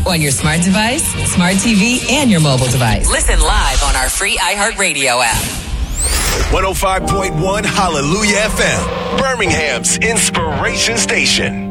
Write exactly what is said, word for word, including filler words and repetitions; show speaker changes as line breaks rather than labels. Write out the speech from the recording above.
On your smart device, smart T V, and your mobile device. Listen live on our free iHeartRadio app.
one oh five point one Hallelujah F M, Birmingham's inspiration station.